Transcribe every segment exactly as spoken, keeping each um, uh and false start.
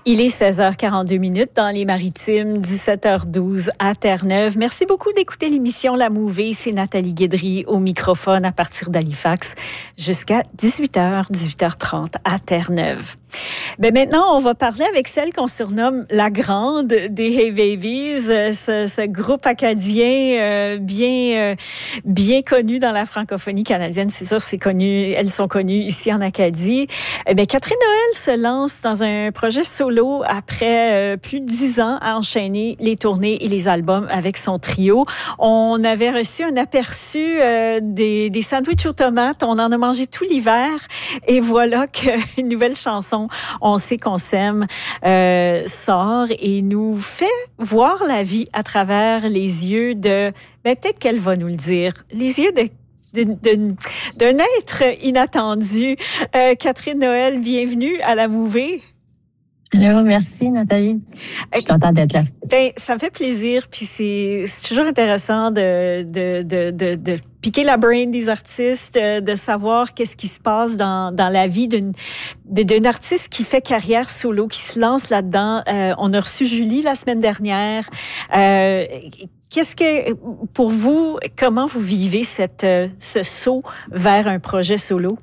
Il est seize heures quarante-deux minutes dans les Maritimes, dix-sept heures douze à Terre-Neuve. Merci beaucoup d'écouter l'émission La Mouvée. C'est Nathalie Guédry au microphone à partir d'Halifax jusqu'à dix-huit heures, dix-huit heures trente à Terre-Neuve. Ben maintenant, on va parler avec celle qu'on surnomme la grande des Hey Babies, ce, ce groupe acadien euh, bien euh, bien connu dans la francophonie canadienne. C'est sûr, c'est connu, elles sont connues ici en Acadie. Eh ben Catherine Noël se lance dans un projet solo après euh, plus de dix ans à enchaîner les tournées et les albums avec son trio. On avait reçu un aperçu euh, des, des sandwichs aux tomates. On en a mangé tout l'hiver et voilà qu'une nouvelle chanson, On sait qu'on s'aime, euh, sort et nous fait voir la vie à travers les yeux de, ben peut-être qu'elle va nous le dire, les yeux de d'un être inattendu. Euh, Catherine Noël, bienvenue à La Mouvée. Allô, merci Nathalie. Je suis contente d'être là. Ben, ça me fait plaisir, puis c'est, c'est toujours intéressant de, de, de, de, de piquer la brain des artistes, de savoir qu'est-ce qui se passe dans, dans la vie d'une, d'une artiste qui fait carrière solo, qui se lance là-dedans. Euh, on a reçu Julie la semaine dernière. Euh, Qu'est-ce que, pour vous, comment vous vivez cette, ce saut vers un projet solo?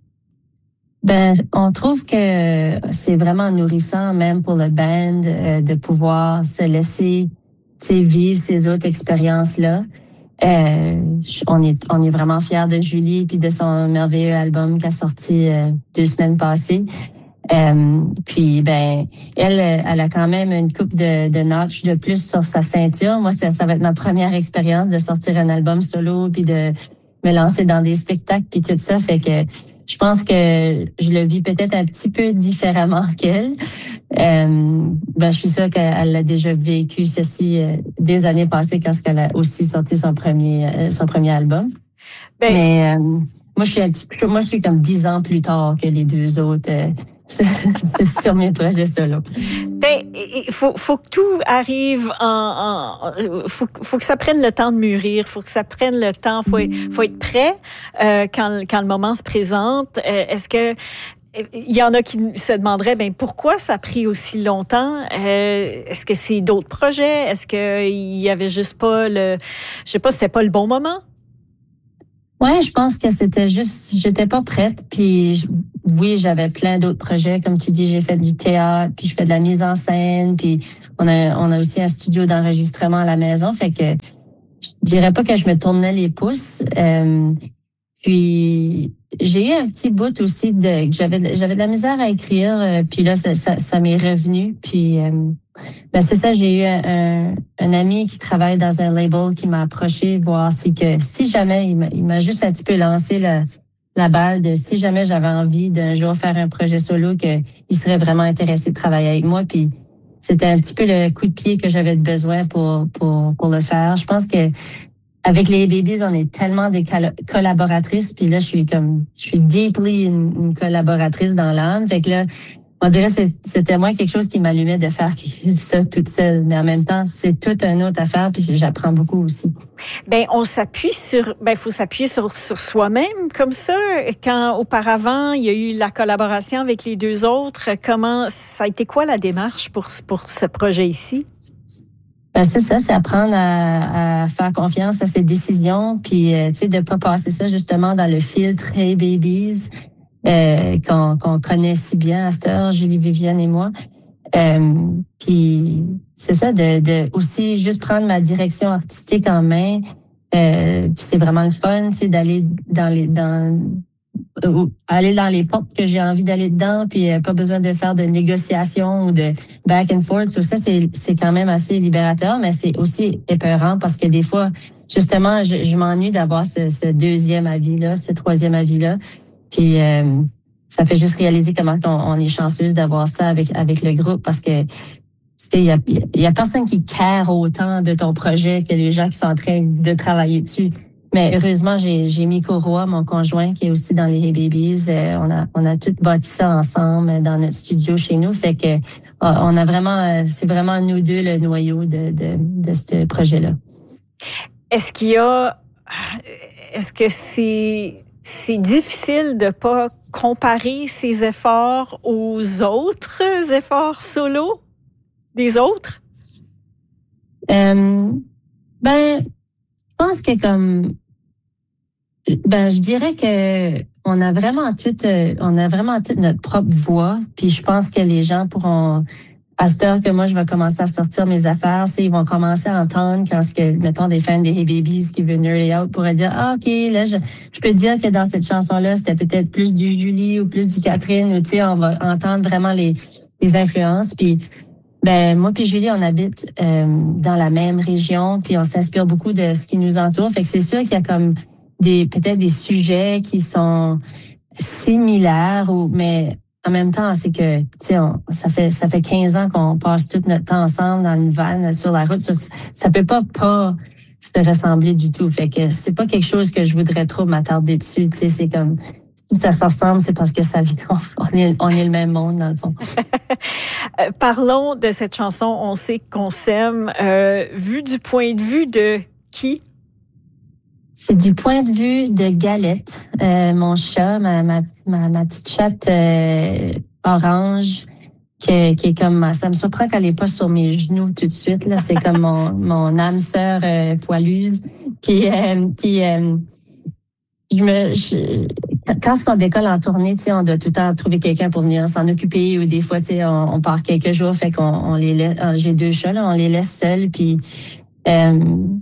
Ben, on trouve que c'est vraiment nourrissant, même pour le band, euh, de pouvoir se laisser, tu sais, vivre ces autres expériences-là. Euh, on est, on est vraiment fiers de Julie puis de son merveilleux album qui a sorti euh, deux semaines passées. Euh, puis ben elle, elle a quand même une coupe de, de notch de plus sur sa ceinture. Moi, ça, ça va être ma première expérience de sortir un album solo puis de me lancer dans des spectacles puis tout ça. Fait que je pense que je le vis peut-être un petit peu différemment qu'elle. Euh, ben je suis sûre qu'elle a déjà vécu ceci euh, des années passées quand elle a aussi sorti son premier euh, son premier album. Ben, Mais euh, moi, je suis un petit, moi je suis comme dix ans plus tard que les deux autres. Euh, c'est sur mes projets solo. Ben, il faut, faut que tout arrive en, en faut, faut que ça prenne le temps de mûrir, faut que ça prenne le temps, faut, faut être prêt euh, quand, quand le moment se présente. Euh, est-ce que il y en a qui se demanderaient, ben pourquoi ça a pris aussi longtemps? Euh, est-ce que c'est d'autres projets? Est-ce que il y avait juste pas le, je sais pas, c'était pas le bon moment? Ouais, je pense que c'était juste, j'étais pas prête. Puis je, oui, j'avais plein d'autres projets, comme tu dis, j'ai fait du théâtre, puis je fais de la mise en scène, puis on a, on a aussi un studio d'enregistrement à la maison. Fait que je dirais pas que je me tournais les pouces. Euh, puis j'ai eu un petit bout aussi de, que j'avais, j'avais de la misère à écrire. Euh, puis là, ça, ça, ça m'est revenu. Puis euh, ben c'est ça, j'ai eu un, un ami qui travaille dans un label qui m'a approché voir si que si jamais il m'a, il m'a juste un petit peu lancé la, la balle de si jamais j'avais envie d'un jour faire un projet solo, que il serait vraiment intéressé de travailler avec moi. Puis c'était un petit peu le coup de pied que j'avais besoin pour pour pour le faire. Je pense que avec les Babies, on est tellement des collaboratrices, puis là je suis comme je suis deeply une, une collaboratrice dans l'âme. Fait que là, on dirait que c'était moi quelque chose qui m'allumait de faire ça toute seule. Mais en même temps, c'est toute une autre affaire, puis j'apprends beaucoup aussi. Ben, on s'appuie sur, ben, faut s'appuyer sur, sur soi-même, comme ça. Quand, auparavant, il y a eu la collaboration avec les deux autres, comment, ça a été quoi la démarche pour, pour ce projet ici? Ben, c'est ça, c'est apprendre à, à faire confiance à ses décisions, puis, euh, tu sais, de pas passer ça justement dans le filtre Hey Babies. Euh, qu'on, qu'on connaît si bien à cette heure, Julie Viviane et moi. Euh, puis c'est ça, de, de aussi juste prendre ma direction artistique en main. Euh, puis c'est vraiment le fun, tu sais, d'aller dans les dans euh, aller dans les portes que j'ai envie d'aller dedans, puis euh, pas besoin de faire de négociations ou de back and forth. Tout ça, c'est c'est quand même assez libérateur, mais c'est aussi épeurant parce que des fois, justement, je, je m'ennuie d'avoir ce, ce deuxième avis-là, ce troisième avis-là. Puis euh, ça fait juste réaliser comment on, on est chanceuse d'avoir ça avec avec le groupe, parce que tu sais, il y a, y a personne qui care autant de ton projet que les gens qui sont en train de travailler dessus. Mais heureusement, j'ai j'ai Miko Roy, mon conjoint, qui est aussi dans les Hey Babies. Euh, on a on a tout bâti ça ensemble dans notre studio chez nous. Fait que on a vraiment, c'est vraiment nous deux le noyau de de de ce projet-là. Est-ce qu'il y a, est-ce que c'est c'est difficile de pas comparer ses efforts aux autres efforts solo des autres? Euh, ben, je pense que comme, ben, je dirais que on a vraiment toute, on a vraiment toute notre propre voix. Puis je pense que les gens pourront, à cette heure que moi je vais commencer à sortir mes affaires, c'est ils vont commencer à entendre quand ce que, mettons, des fans des Hey Babies qui veulent Nerdy Out pourraient dire, ah, ok, là, je, je peux dire que dans cette chanson-là, c'était peut-être plus du Julie ou plus du Catherine, ou tu sais, on va entendre vraiment les, les influences. Puis, ben, moi puis Julie, on habite euh, dans la même région, puis on s'inspire beaucoup de ce qui nous entoure. Fait que c'est sûr qu'il y a comme des, peut-être des sujets qui sont similaires, ou, mais en même temps, c'est que, tu sais, ça fait, ça fait quinze ans qu'on passe tout notre temps ensemble dans une van, sur la route. Ça, ça peut pas, pas se ressembler du tout. Fait que c'est pas quelque chose que je voudrais trop m'attarder dessus. Tu sais, c'est comme, si ça se ressemble, c'est parce que ça vit, on est, on est le même monde, dans le fond. Parlons de cette chanson, On sait qu'on s'aime, euh, vu du point de vue de qui? C'est du point de vue de Galette, euh, mon chat, ma, ma, ma, ma petite chatte euh, orange, que, qui est comme, ça me surprend qu'elle n'est pas sur mes genoux tout de suite. Là, c'est comme mon, mon âme sœur euh, poilude, qui, euh, qui, euh, je me, je, quand on décolle en tournée, tu sais, on doit tout le temps trouver quelqu'un pour venir s'en occuper, ou des fois, tu sais, on, on part quelques jours, fait qu'on on les laisse. J'ai deux chats, là, on les laisse seuls, puis. Euh,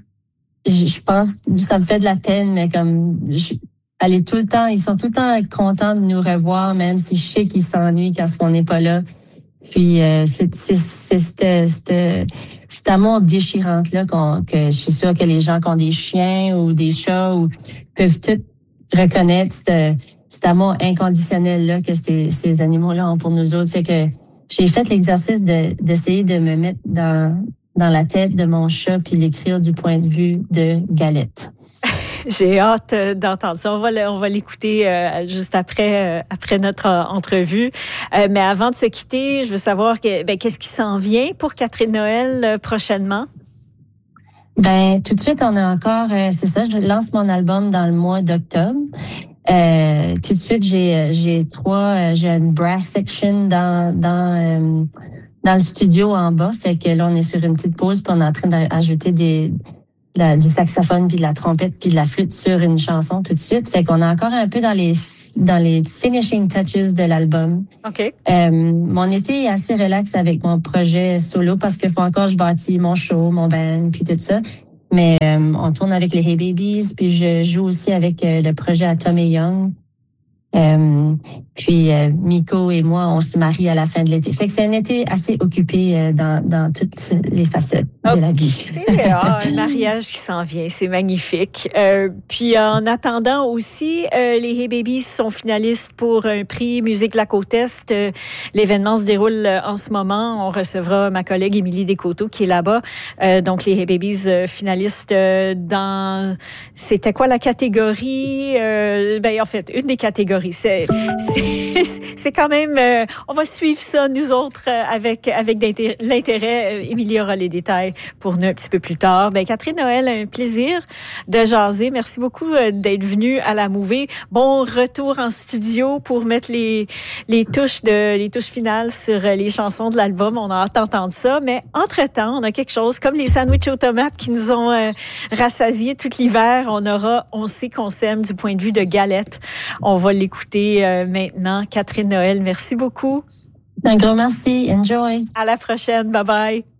Je pense, ça me fait de la peine, mais comme, je, elle est tout le temps, ils sont tout le temps contents de nous revoir, même si je sais qu'ils s'ennuient quand on n'est pas là. Puis, euh, c'est, c'est, c'est, c'est, c'est, cet amour déchirant-là qu'on, que je suis sûre que les gens qui ont des chiens ou des chats ou peuvent tout reconnaître, ce, cet amour inconditionnel-là que ces, ces animaux-là ont pour nous autres. Fait que j'ai fait l'exercice de, d'essayer de me mettre dans, dans la tête de mon chat puis l'écrire du point de vue de Galette. J'ai hâte d'entendre ça. On va, on va l'écouter euh, juste après, euh, après notre euh, entrevue. Euh, mais avant de se quitter, je veux savoir que, ben, qu'est-ce qui s'en vient pour Catherine Noël euh, prochainement? Ben, tout de suite, on a encore, euh, c'est ça, je lance mon album dans le mois d'octobre. Euh, tout de suite, j'ai, j'ai trois, euh, j'ai une brass section dans, dans, euh, dans le studio en bas. Fait que là, on est sur une petite pause puis on est en train d'ajouter des, la, du saxophone puis de la trompette puis de la flûte sur une chanson tout de suite. Fait qu'on est encore un peu dans les, dans les finishing touches de l'album. OK. Euh, mon été est assez relax avec mon projet solo parce qu'il faut encore que je bâtis mon show, mon band puis tout ça. Mais euh, on tourne avec les Hey Babies, puis je joue aussi avec euh, le projet Atom et Young. Euh, puis euh, Miko et moi, on se marie à la fin de l'été. Fait que c'est un été assez occupé euh, dans, dans toutes les facettes okay. de la vie. Ah, un mariage qui s'en vient, c'est magnifique. Euh, puis en attendant aussi, euh, les Hey Babies sont finalistes pour un prix Musique de la Côte-Est. Euh, l'événement se déroule en ce moment. On recevra ma collègue Émilie Descoteaux qui est là-bas. Euh, donc les Hey Babies euh, finalistes euh, dans... C'était quoi la catégorie? Euh, ben en fait, une des catégories. C'est, c'est, c'est quand même... Euh, on va suivre ça, nous autres, euh, avec avec l'intérêt. Euh, Émilie aura les détails pour nous un petit peu plus tard. Ben Catherine Noël, un plaisir de jaser. Merci beaucoup euh, d'être venue à la Mouvée. Bon retour en studio pour mettre les les touches de les touches finales sur euh, les chansons de l'album. On a hâte d'entendre ça. Mais entre-temps, on a quelque chose comme les sandwichs aux tomates qui nous ont euh, rassasiés tout l'hiver. On aura On sait qu'on s'aime du point de vue de Galette. On va l'écouter euh, maintenant. Catherine Noël, merci beaucoup. Un gros merci. Enjoy. À la prochaine. Bye bye.